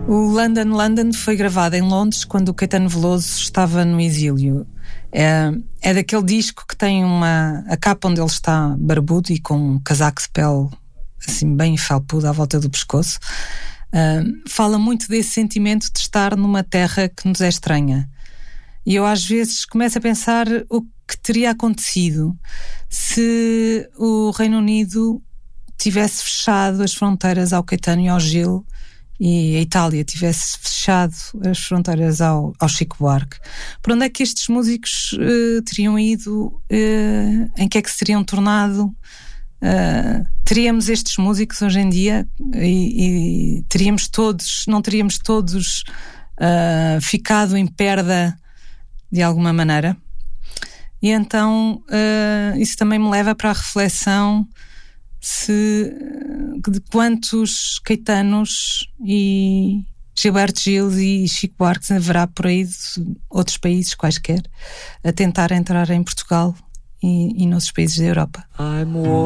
O London, London foi gravado em Londres quando o Caetano Veloso estava no exílio. É daquele disco que tem a capa onde ele está barbudo e com um casaco de pele assim bem felpudo à volta do pescoço. Fala muito desse sentimento de estar numa terra que nos é estranha. E eu às vezes começo a pensar o que teria acontecido se o Reino Unido tivesse fechado as fronteiras ao Caetano e ao Gil, e a Itália tivesse fechado as fronteiras ao Chico Buarque. Por onde é que estes músicos teriam ido? Em que é que se teriam tornado? Teríamos estes músicos hoje em dia e não teríamos todos ficado em perda de alguma maneira? E então isso também me leva para a reflexão de quantos Caetanos e Gilberto Gil e Chico Buarque haverá por aí de outros países quaisquer a tentar entrar em Portugal e noutros países da Europa.